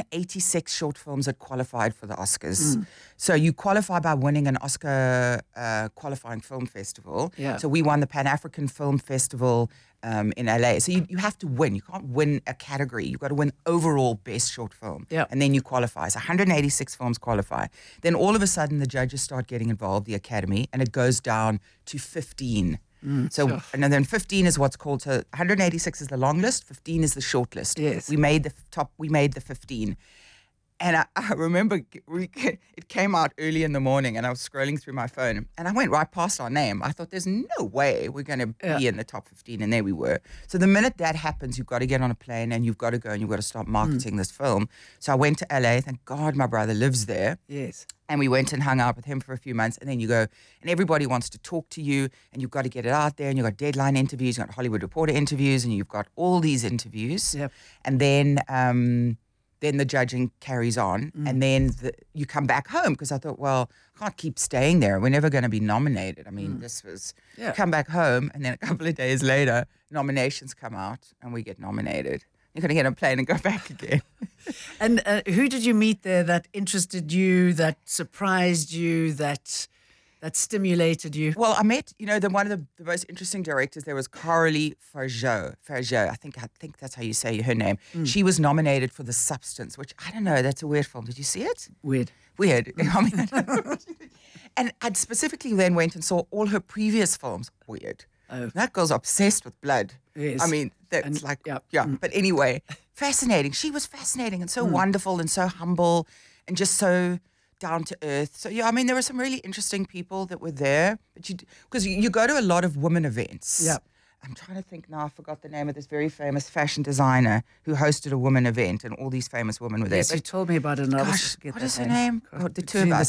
186 short films that qualified for the Oscars. So you qualify by winning an Oscar qualifying film festival. Yeah. So we won the Pan-African Film Festival in LA. So you have to win. You can't win a category. You've got to win overall best short film. Yeah. And then you qualify. So 186 films qualify. Then all of a sudden the judges start getting involved, the Academy, and it goes down to 15. So, and then 15 is what's called, so 186 is the long list, 15 is the short list. Yes. We made the 15. And I remember it came out early in the morning and I was scrolling through my phone and I went right past our name. I thought there's no way we're going to be in the top 15, and there we were. So the minute that happens, you've got to get on a plane and you've got to go and you've got to start marketing this film. So I went to LA, thank God my brother lives there. Yes. And we went and hung out with him for a few months. And then you go, and everybody wants to talk to you, and you've got to get it out there, and you've got deadline interviews, you've got Hollywood Reporter interviews, and you've got all these interviews. Yep. And then the judging carries on, and then you come back home, because I thought, well, I can't keep staying there. We're never going to be nominated. I mean, this was, come back home, and then a couple of days later, nominations come out, and we get nominated. You're going to get on a plane and go back again. And who did you meet there that interested you, that surprised you, that stimulated you? Well, I met, one of the most interesting directors there was Coralie Fargeau. I think that's how you say her name. She was nominated for The Substance, which, I don't know, that's a weird film. Did you see it? Weird. I mean, and I specifically then went and saw all her previous films. Weird. Oh. That girl's obsessed with blood. Yes. I mean, that's But anyway, fascinating. She was fascinating and so wonderful and so humble and just so down to earth. So, I mean, there were some really interesting people that were there. But because you go to a lot of women events. Yeah. I'm trying to think now. I forgot the name of this very famous fashion designer who hosted a woman event, and all these famous women were there. Yes, you told me about it. And Gosh, what is her name? God, the two of us.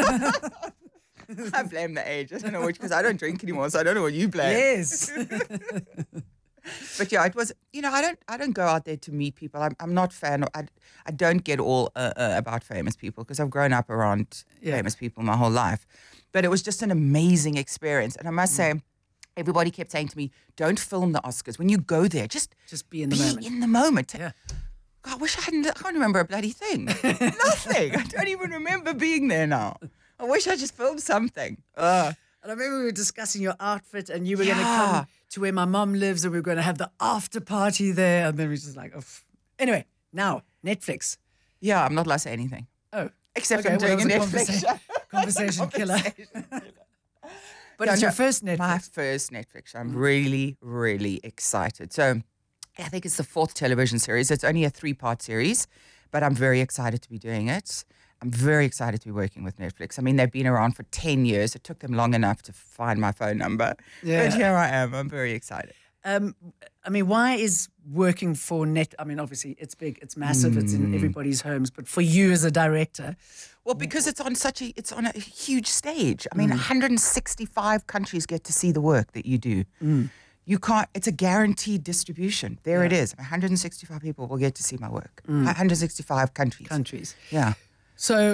I blame the age. I don't know which, because I don't drink anymore, so I don't know what you blame. Yes. But yeah, it was. I don't go out there to meet people. I'm not fan. I don't get all about famous people because I've grown up around famous people my whole life. But it was just an amazing experience, and I must say, everybody kept saying to me, "Don't film the Oscars. When you go there, just be in the moment." In the moment. Yeah. God, I wish I can't remember a bloody thing. Nothing. I don't even remember being there now. I wish I just filmed something. And I remember we were discussing your outfit, and you were going to come to where my mom lives, and we were going to have the after party there. And then we were just like, oh. Anyway, now, Netflix. Yeah, I'm not allowed to say anything. Oh. Except Okay, I'm doing well, a that was a Netflix show. Conversation killer. But Yeah, it's your first Netflix. My first Netflix. I'm really, really excited. So I think it's the 4th television series. It's only a 3-part series, but I'm very excited to be doing it. I'm very excited to be working with Netflix. I mean, they've been around for 10 years. It took them long enough to find my phone number. Yeah. But here I am. I'm very excited. I mean, why is working for I mean, obviously, it's big, it's massive, it's in everybody's homes. But for you as a director, well, because it's on a huge stage. I mean, 165 countries get to see the work that you do. You can't. It's a guaranteed distribution. There it is. 165 people will get to see my work. 165 countries. Yeah. So,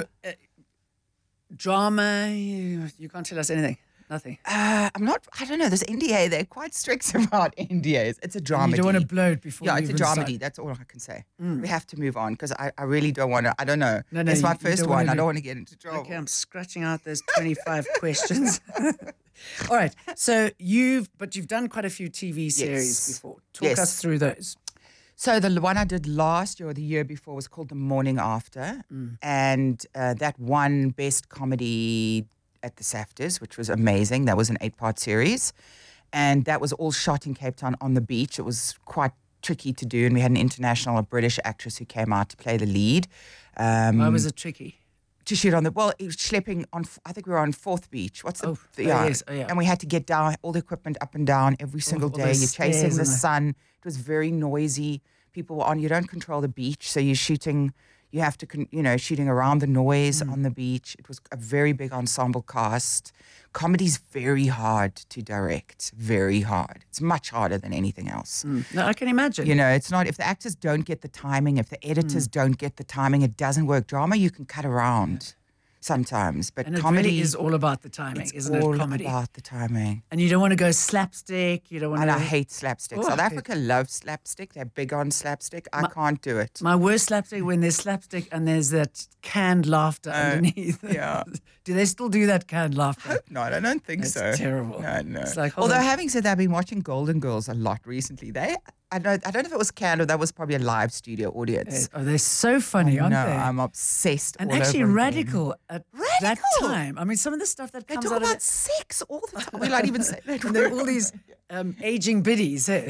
drama, you can't tell us anything. Nothing. I don't know. There's NDA. They're quite strict about NDAs. It's a dramedy. You don't want to blow it before. Yeah, you it's a even dramedy. start. That's all I can say. We have to move on because I really don't want to. I don't know. No, it's my you first don't one. wanna I do- don't want to get into trouble. Okay, I'm scratching out those 25 questions. All right. So you've done quite a few TV series before. Talk us through those. So the one I did last year or the year before was called The Morning After, and that won Best Comedy at the SAFTAs, which was amazing. That was an 8-part series, and that was all shot in Cape Town on the beach. It was quite tricky to do, and we had an international, a British actress who came out to play the lead. Why was it tricky? To shoot on it was schlepping on. I think we were on 4th Beach. What's the? yes. And we had to get down all the equipment up and down every single all day. those You're chasing stairs the and sun. It was very noisy. People were on. You don't control the beach, so you're shooting. You have to, shooting around the noise on the beach. It was a very big ensemble cast. Comedy's very hard to direct. Very hard. It's much harder than anything else. No, I can imagine. It's not, if the actors don't get the timing, if the editors don't get the timing, it doesn't work. Drama, you can cut around sometimes, but And comedy it really is all about the timing, isn't it? all Comedy. about the timing. And you don't want to go slapstick. You don't want And to. I hate slapstick. South Africa loves slapstick. They're big on slapstick. I can't do it. My worst slapstick when there's slapstick and there's that canned laughter underneath. Yeah. Do they still do that canned laughter? Hope not. I don't think It's so. terrible. No. It's like, hold although on. having said that, I've been watching Golden Girls a lot recently. I don't know if it was canned or that was probably a live studio audience. Oh, they're so funny, aren't No, they? I'm obsessed. And all actually over again. radical at that time. I mean, some of the stuff that They comes talk out of about it. sex all the time. We not even say that And there are word. all these aging biddies. Eh?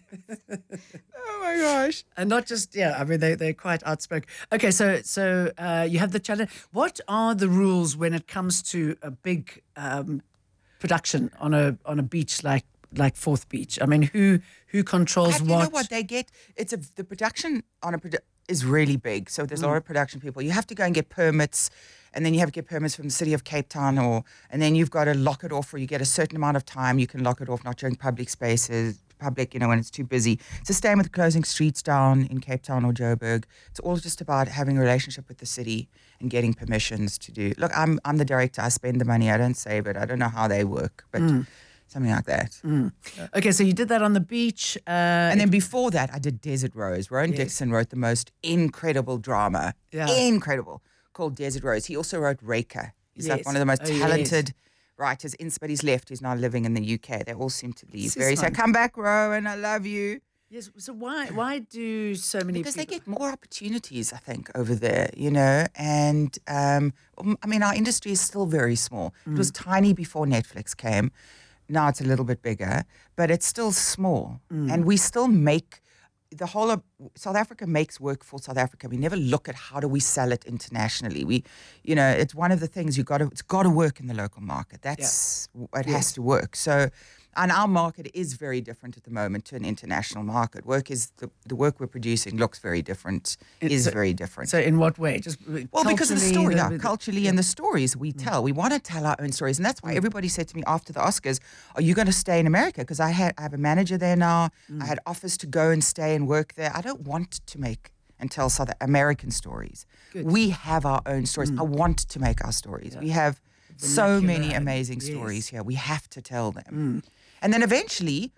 Oh my gosh. And not just, I mean, they're quite outspoken. Okay, so you have the challenge. What are the rules when it comes to a big production on a beach like 4th Beach? I mean, who controls You what? know what they get? The production on is really big. So there's a lot of production people. You have to go and get permits, and then you have to get permits from the city of Cape Town, and then you've got to lock it off, or you get a certain amount of time. You can lock it off, not during public spaces, when it's too busy. It's the same with closing streets down in Cape Town or Joburg. It's all just about having a relationship with the city and getting permissions to do. Look, I'm the director. I spend the money. I don't save it. I don't know how they work, but something like that. Okay, so you did that on the beach. And then before that, I did Desert Rose. Rowan Dixon wrote the most incredible drama. Yeah. Incredible. Called Desert Rose. He also wrote Reka. He's like Yes. one of the most Oh, yes. talented writers. But he's left. He's now living in the UK. They all seem to leave. This is Very sad. fun. Come back, Rowan. I love you. Yes. So why do so many Because they people? get more opportunities, I think, over there, and I mean, our industry is still very small. It was tiny before Netflix came. Now it's a little bit bigger, but it's still small. And we still make the whole of South Africa makes work for South Africa. We never look at how do we sell it internationally. It's one of the things it's got to work in the local market. It has to work. So, and our market is very different at the moment to an international market. The work we're producing looks very different, very different. So in what way? Just Because of the culturally, story, culturally, and the stories we tell. We want to tell our own stories, and that's why everybody said to me after the Oscars, "Are you going to stay in America?" Because I have a manager there now. I had offers to go and stay and work there. I don't want to make and tell South American stories. Good. We have our own stories. I want to make our stories. We have so many amazing stories here. We have to tell them. And then eventually,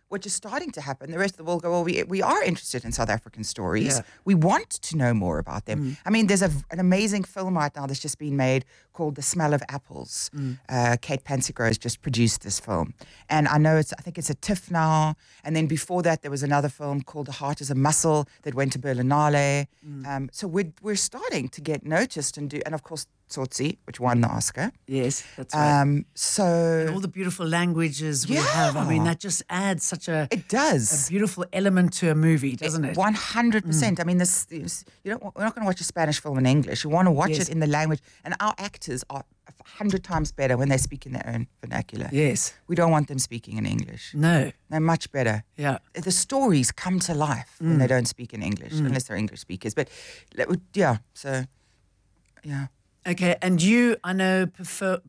which is starting to happen, the rest of the world go, well, we are interested in South African stories. Yeah. We want to know more about them. I mean, there's an amazing film right now that's just been made called The Smell of Apples. Kate Pansigrow has just produced this film. And I think it's a TIFF now. And then before that, there was another film called The Heart is a Muscle that went to Berlinale. So we're starting to get noticed and of course, Tsotsi, which won the Oscar. Yes, that's right. And So all the beautiful languges we have. I mean, that just adds such a beautiful element to a movie, doesn't it? 100%. I mean, we're not going to watch a Spanish film in English. You want to watch it in the language. And our actors are 100 times better when they speak in their own vernacular. Yes. We don't want them speaking in English. No. They're much better. Yeah. The stories come to life when they don't speak in English, unless they're English speakers. But yeah, so yeah. Okay, and you, I know, prefer.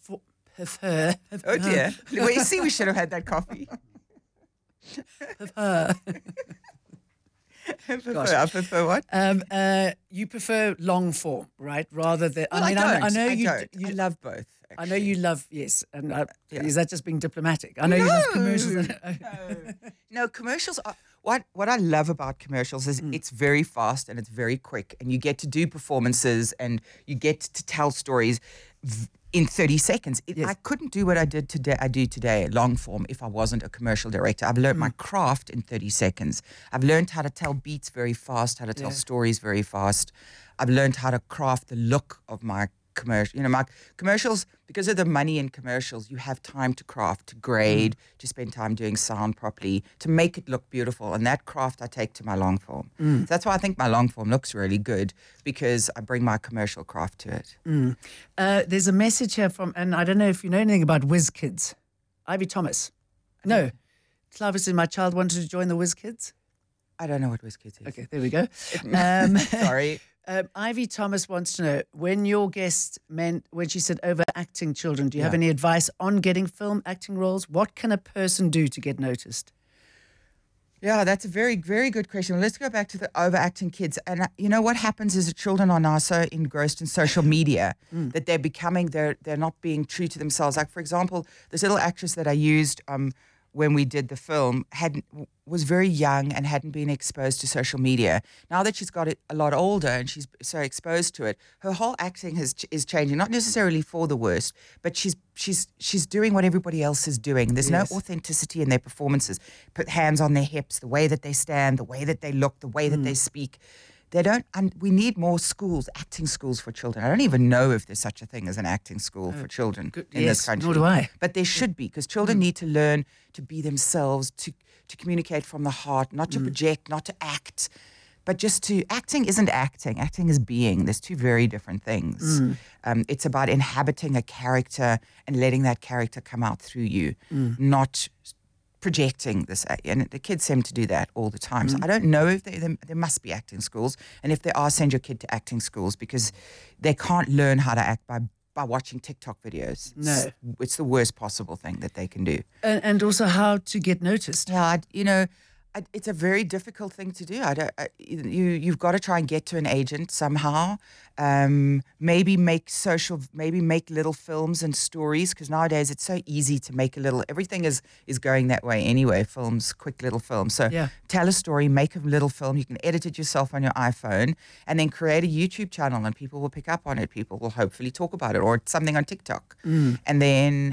Oh dear. Well, you see, we should have had that coffee. I prefer what? You prefer long form, right? Rather than. Well, I mean, I know don't. you I love both. I know you love, yes. And is that just being diplomatic? I know you love commercials. No, commercials are. What I love about commercials is it's very fast and it's very quick, and you get to do performances and you get to tell stories in 30 seconds. I couldn't do what I do today, long form, if I wasn't a commercial director. I've learned my craft in 30 seconds. I've learned how to tell beats very fast, how to tell stories very fast. I've learned how to craft the look of my commercial. My commercials, because of the money in commercials, you have time to craft, to grade, to spend time doing sound properly, to make it look beautiful. And that craft I take to my long form. So that's why I think my long form looks really good, because I bring my commercial craft to it. There's a message here from, and I don't know if you know anything about Whiz Kids. Ivy Thomas. No. Clavis and my child wanted to join the Whiz Kids. I don't know what Whiz Kids is. Okay, there we go. Sorry. Ivy Thomas wants to know, when your guest when she said overacting children, do you have any advice on getting film acting roles? What can a person do to get noticed? Yeah, that's a very, very good question. Let's go back to the overacting kids. And what happens is that children are now so engrossed in social media that they're not being true to themselves. Like, for example, this little actress that I used when we did the film was very young and hadn't been exposed to social media. Now that she's got it a lot older and she's so exposed to it, her whole acting is changing, not necessarily for the worst, but she's doing what everybody else is doing. There's no authenticity in their performances. Put hands on their hips, the way that they stand, the way that they look, the way that they speak. They don't, and we need more schools, acting schools for children. I don't even know if there's such a thing as an acting school for children in this country. Nor do I. But there should be, because children need to learn to be themselves, to communicate from the heart, not to project, not to act, but just to, acting isn't acting. Acting is being. There's two very different things. It's about inhabiting a character and letting that character come out through you, not projecting this, and the kids seem to do that all the time. So I don't know if there must be acting schools, and if there are, send your kid to acting schools, because they can't learn how to act by watching TikTok videos. No, it's the worst possible thing that they can do. And also how to get noticed. Yeah, it's a very difficult thing to do. You've got to try and get to an agent somehow. Maybe make little films and stories, because nowadays it's so easy to make everything is going that way anyway. Films, quick little films. So tell a story, make a little film. You can edit it yourself on your iPhone, and then create a YouTube channel, and people will pick up on it. People will hopefully talk about it, or something on TikTok, and then.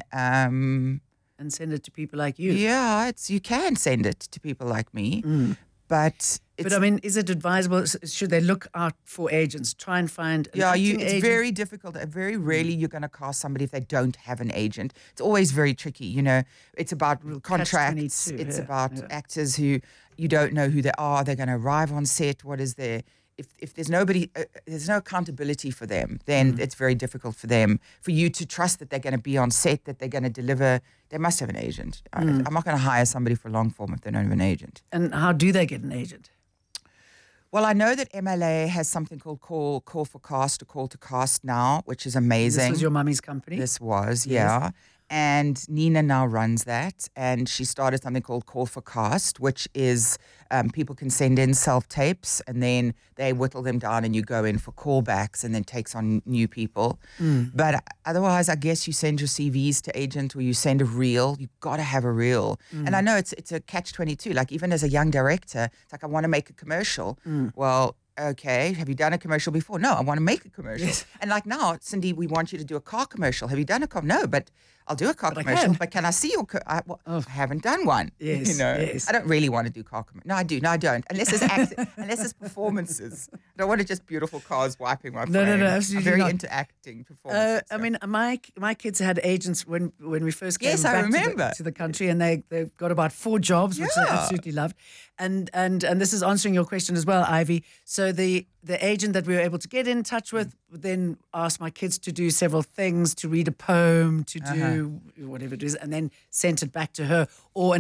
And send it to people like you. Yeah, you can send it to people like me, but I mean, is it advisable? Should they look out for agents? Try and find an acting it's agent? very difficult. Very rarely you're going to cast somebody if they don't have an agent. It's always very tricky. It's about contracts. It's about actors who you don't know who they are. They're going to arrive on set. What is their... If there's nobody, there's no accountability for them, then it's very difficult for you to trust that they're going to be on set, that they're going to deliver. They must have an agent. I'm not going to hire somebody for long form if they don't have an agent. And how do they get an agent? Well, I know that MLA has something called Call for Cast, or Call to Cast now, which is amazing. This was your mummy's company? This was, yeah. And Nina now runs that, and she started something called Call for Cast, which is people can send in self-tapes, and then they whittle them down, and you go in for callbacks, and then takes on new people. But otherwise, I guess you send your CVs to agent, or you send a reel. You've got to have a reel. And I know it's a catch-22. Like, even as a young director, it's like, I want to make a commercial. Well, okay, have you done a commercial before? No, I want to make a commercial. Yes. And like, now, Cindy, we want you to do a car commercial. Have you done a car? No, but I'll do a car commercial. But can I see your I haven't done one. Yes, You know, yes. I don't really want to do car commercials. No, I do. No, I don't. Unless it's unless it's performances. I don't want to just beautiful cars wiping my No, frame. absolutely I'm very not. into acting performances. I mean, my kids had agents when we first came Yes, I back remember. to the country, and they've got about 4 jobs, which they Yeah. absolutely loved. And this is answering your question as well, Ivy. So the agent that we were able to get in touch with then asked my kids to do several things, to read a poem, to do whatever it is, and then sent it back to her. Or